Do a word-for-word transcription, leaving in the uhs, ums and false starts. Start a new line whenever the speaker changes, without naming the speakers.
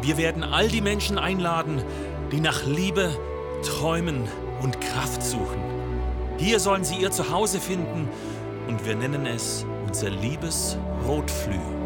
Wir werden all die Menschen einladen, die nach Liebe, Träumen und Kraft suchen. Hier sollen sie ihr Zuhause finden und wir nennen es unser liebes Rotflügel.